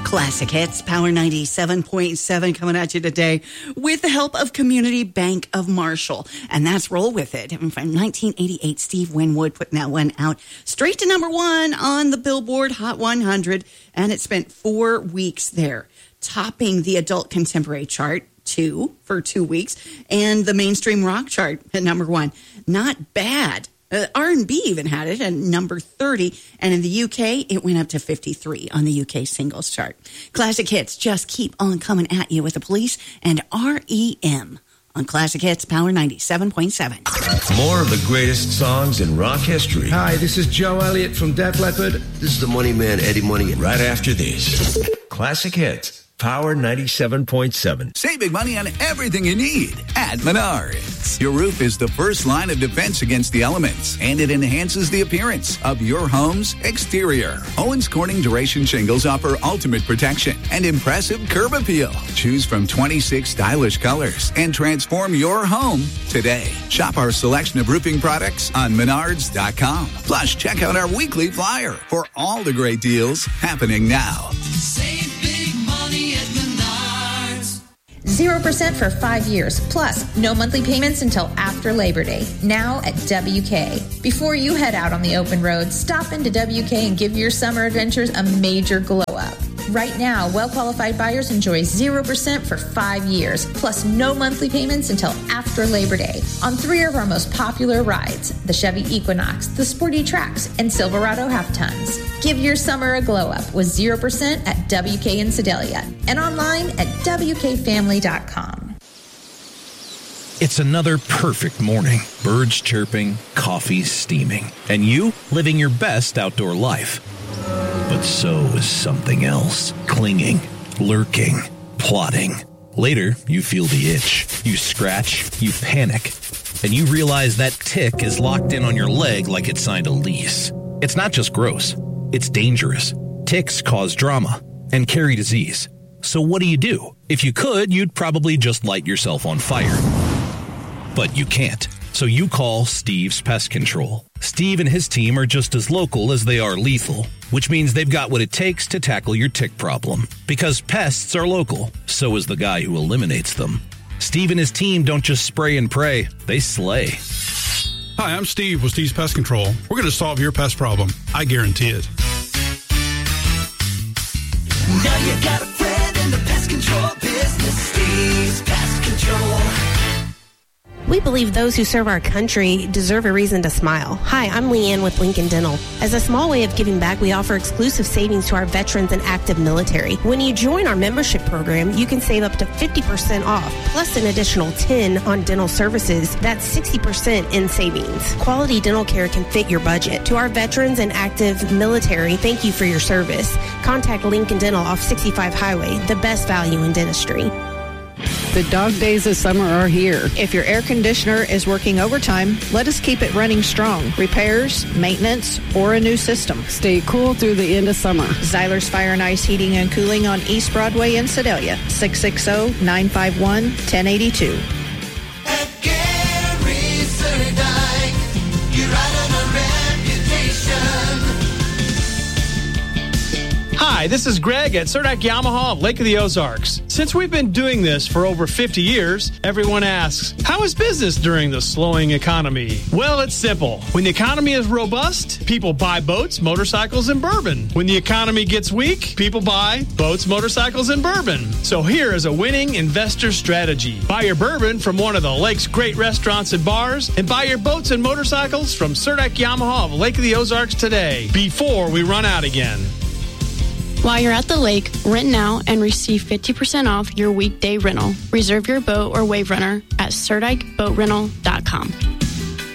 Classic Hits, Power 97.7 coming at you today with the help of Community Bank of Marshall. And that's Roll With It. From 1988, Steve Winwood putting that one out straight to number one on the Billboard Hot 100. And it spent 4 weeks there, topping the adult contemporary chart for 2 weeks and the mainstream rock chart at number one. Not bad. R&B even had it at number 30, and in the UK, it went up to 53 on the UK singles chart. Classic Hits just keep on coming at you with The Police and R.E.M. on Classic Hits, Power 97.7. More of the greatest songs in rock history. Hi, this is Joe Elliott from Def Leppard. This is the Money Man, Eddie Money. Right after this, Classic Hits, Power 97.7. Save big money on everything you need at Menards. Your roof is the first line of defense against the elements, and it enhances the appearance of your home's exterior. Owens Corning Duration Shingles offer ultimate protection and impressive curb appeal. Choose from 26 stylish colors and transform your home today. Shop our selection of roofing products on Menards.com. Plus, check out our weekly flyer for all the great deals happening now. Save big money at Menards. 0% for 5 years, plus no monthly payments until after Labor Day, now at WK. Before you head out on the open road, stop into WK and give your summer adventures a major glow up. Right now, well-qualified buyers enjoy 0% for 5 years, plus no monthly payments until after Labor Day on 3 of our most popular rides, the Chevy Equinox, the Sporty Trax, and Silverado Half-Tons. Give your summer a glow-up with 0% at WK in Sedalia and online at WKFamily.com. It's another perfect morning. Birds chirping, coffee steaming, and you living your best outdoor life. But so is something else, clinging, lurking, plotting. Later, you feel the itch. You scratch, you panic, and you realize that tick is locked in on your leg like it signed a lease. It's not just gross, it's dangerous. Ticks cause drama and carry disease. So what do? If you could, you'd probably just light yourself on fire. But you can't. So you call Steve's Pest Control. Steve and his team are just as local as they are lethal, which means they've got what it takes to tackle your tick problem. Because pests are local, so is the guy who eliminates them. Steve and his team don't just spray and pray, they slay. Hi, I'm Steve with Steve's Pest Control. We're going to solve your pest problem. I guarantee it. Now you got a friend in the pest control business. Steve's Pest Control. We believe those who serve our country deserve a reason to smile. Hi, I'm Leanne with Lincoln Dental. As a small way of giving back, we offer exclusive savings to our veterans and active military. When you join our membership program, you can save up to 50% off, plus an additional 10 on dental services. That's 60% in savings. Quality dental care can fit your budget. To our veterans and active military, thank you for your service. Contact Lincoln Dental off 65 Highway, the best value in dentistry. The dog days of summer are here. If your air conditioner is working overtime, let us keep it running strong. Repairs, maintenance, or a new system. Stay cool through the end of summer. Zyler's Fire and Ice Heating and Cooling on East Broadway in Sedalia. 660-951-1082. At Gary Zerdike, you're right on a reputation. Hi, this is Greg at Cerdak Yamaha of Lake of the Ozarks. Since we've been doing this for over 50 years, everyone asks, how is business during the slowing economy? Well, it's simple. When the economy is robust, people buy boats, motorcycles, and bourbon. When the economy gets weak, people buy boats, motorcycles, and bourbon. So here is a winning investor strategy. Buy your bourbon from one of the lake's great restaurants and bars, and buy your boats and motorcycles from Cerdak Yamaha of Lake of the Ozarks today, before we run out again. While you're at the lake, rent now and receive 50% off your weekday rental. Reserve your boat or wave runner at CerdikeBoatRental.com.